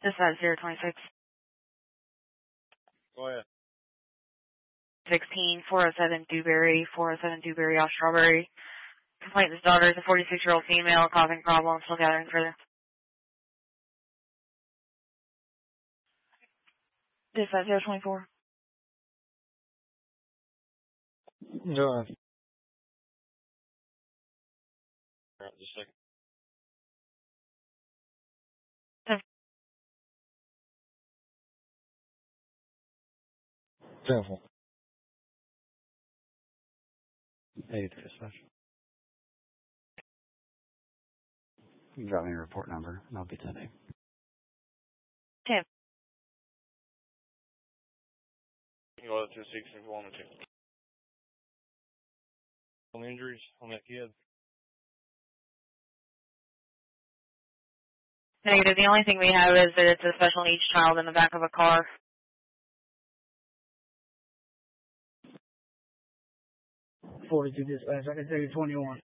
Dispatch 026. Go ahead. 16, 407 Dewberry, 407 Dewberry off Strawberry. Complainant's daughter is a 46-year-old female causing problems. Still gathering further. Dispatch 024. Go ahead. All right, just a second. 10-4. Hey, dispatch. You can drop me a report number, and I'll be today. 10. You can go to 6 if you want me to. Some injuries on that kid. Negative. The only thing we have is that it's a special needs child in the back of a car. 42 dispatch. I can tell you 21.